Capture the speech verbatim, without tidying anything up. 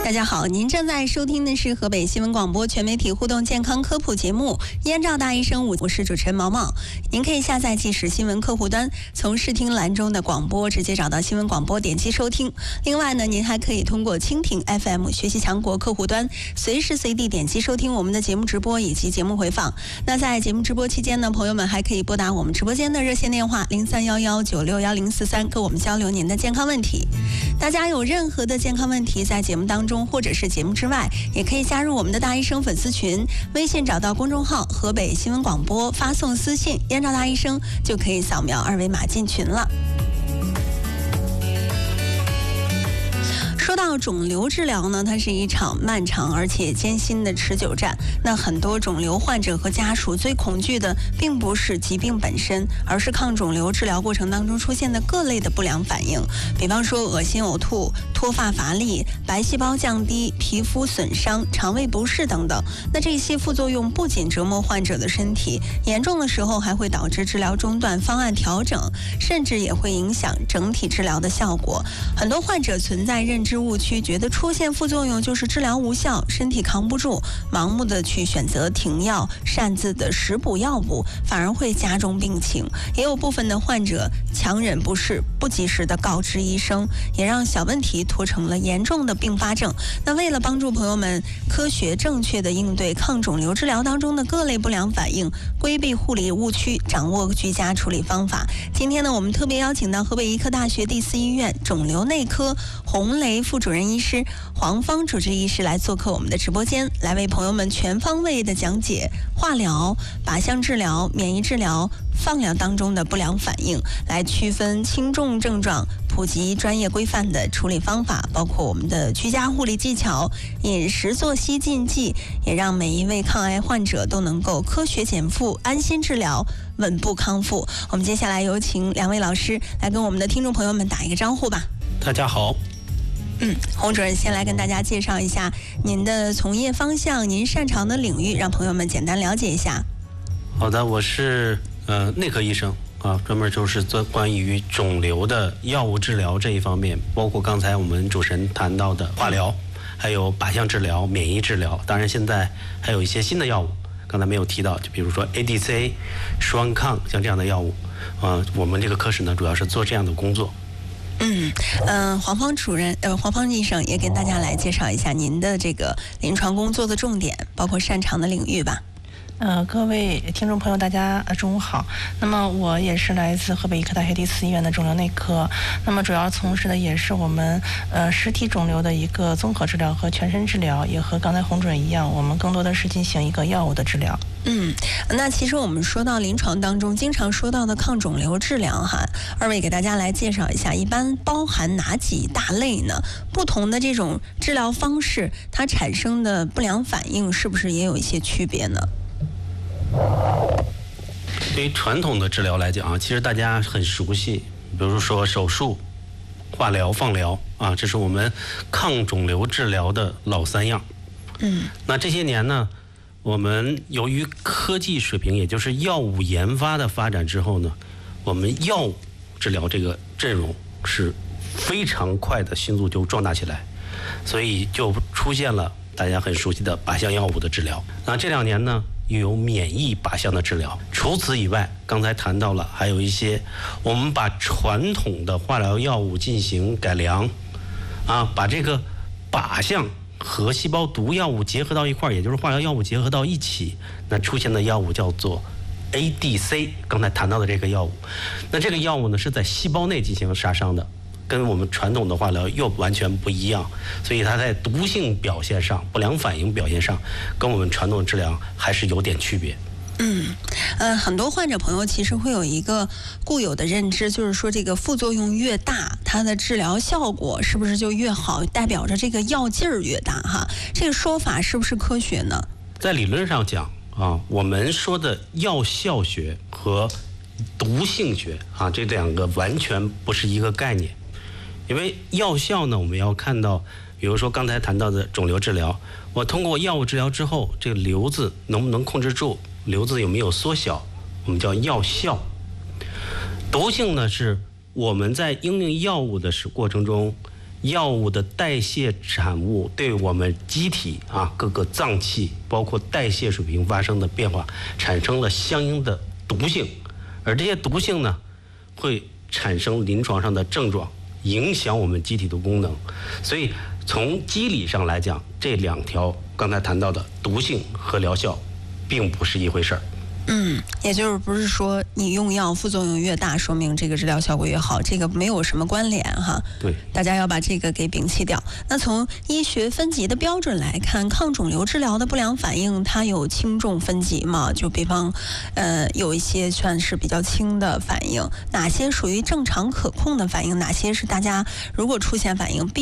大家好，您正在收听的是河北新闻广播全媒体互动健康科普节目《燕赵大医生》，我是主持人毛毛。您可以下载即时新闻客户端，从视听栏中的广播直接找到新闻广播，点击收听。另外呢，您还可以通过蜻蜓 F M 学习强国客户端，随时随地点击收听我们的节目直播以及节目回放。那在节目直播期间呢，朋友们还可以拨打我们直播间的热线电话零三幺幺九六幺零四三，跟我们交流您的健康问题。大家有任何的健康问题，在节目当中或者是节目之外，也可以加入我们的大医生粉丝群，微信找到公众号河北新闻广播，发送私信燕赵大医生，就可以扫描二维码进群了。说到肿瘤治疗呢，它是一场漫长而且艰辛的持久战。那很多肿瘤患者和家属最恐惧的并不是疾病本身，而是抗肿瘤治疗过程当中出现的各类的不良反应，比方说恶心呕吐、脱发乏力、白细胞降低、皮肤损伤、肠胃不适等等。那这些副作用不仅折磨患者的身体，严重的时候还会导致治疗中断、方案调整，甚至也会影响整体治疗的效果。很多患者存在认知误区，觉得出现副作用就是治疗无效，身体扛不住，盲目的去选择停药，擅自的食补药补，反而会加重病情。也有部分的患者强忍不适，不及时的告知医生，也让小问题拖成了严重的并发症。那为了帮助朋友们科学正确的应对抗肿瘤治疗当中的各类不良反应，规避护理误区，掌握居家处理方法，今天呢，我们特别邀请到河北医科大学第四医院肿瘤内科洪雷副主任医师黄芳主治医师来做客我们的直播间，来为朋友们全方位的讲解化疗、靶向治疗、免疫治疗、放疗当中的不良反应，来区分轻重症状，普及专业规范的处理方法，包括我们的居家护理技巧、饮食作息禁忌，也让每一位抗癌患者都能够科学减负、安心治疗、稳步康复。我们接下来有请两位老师来跟我们的听众朋友们打一个招呼吧。 大家好。 嗯，洪主任先来跟大家介绍一下您的从业方向，您擅长的领域，让朋友们简单了解一下。 好的，我是呃内科医生啊，专门就是做关于肿瘤的药物治疗这一方面，包括刚才我们主持人谈到的化疗，还有靶向治疗、免疫治疗，当然现在还有一些新的药物，刚才没有提到，就比如说 A D C、双抗像这样的药物，呃，我们这个科室呢主要是做这样的工作。 嗯嗯、呃，黄芳主任呃，黄芳医生也给大家来介绍一下您的这个临床工作的重点，包括擅长的领域吧。 呃，各位听众朋友，大家中午好。那么我也是来自河北医科大学第四医院的肿瘤内科，那么主要从事的也是我们呃实体肿瘤的一个综合治疗和全身治疗，也和刚才洪主任一样，我们更多的是进行一个药物的治疗。 嗯，那其实我们说到临床当中经常说到的抗肿瘤治疗哈，二位给大家来介绍一下，一般包含哪几大类呢？不同的这种治疗方式，它产生的不良反应是不是也有一些区别呢？ 对于传统的治疗来讲啊，其实大家很熟悉，比如说手术、化疗、放疗啊，这是我们抗肿瘤治疗的老三样。 嗯， 那这些年呢，我们由于科技水平，也就是药物研发的发展之后呢，我们药物治疗这个阵容是非常快的迅速就壮大起来，所以就出现了大家很熟悉的靶向药物的治疗。那这两年呢，又有免疫靶向的治疗。除此以外，刚才谈到了还有一些我们把传统的化疗药物进行改良啊，把这个靶向和细胞毒药物结合到一块儿，也就是化疗药物结合到一起，那出现的药物叫做 A D C， 刚才谈到的这个药物。那这个药物呢是在细胞内进行杀伤的，跟我们传统的化疗又完全不一样，所以它在毒性表现上、不良反应表现上，跟我们传统治疗还是有点区别。 嗯，呃，很多患者朋友其实会有一个固有的认知，就是说这个副作用越大，它的治疗效果是不是就越好，代表着这个药劲儿越大哈？这个说法是不是科学呢？ 在理论上讲啊，我们说的药效学和毒性学啊，这两个完全不是一个概念。因为药效呢，我们要看到，比如说刚才谈到的肿瘤治疗，我通过药物治疗之后，这个瘤子能不能控制住，瘤子有没有缩小，我们叫药效。毒性呢，是我们在应用药物的过程中， 药物的代谢产物对我们机体啊各个脏器，包括代谢水平发生的变化，产生了相应的毒性，而这些毒性呢，会产生临床上的症状，影响我们机体的功能。所以从机理上来讲，这两条刚才谈到的毒性和疗效，并不是一回事儿。 嗯，也就是不是说你用药副作用越大，说明这个治疗效果越好，这个没有什么关联哈。 对， 大家要把这个给摒弃掉。那从医学分级的标准来看，抗肿瘤治疗的不良反应它有轻重分级嘛？就比方，呃，有一些算是比较轻的反应，哪些属于正常可控的反应，哪些是大家如果出现反应必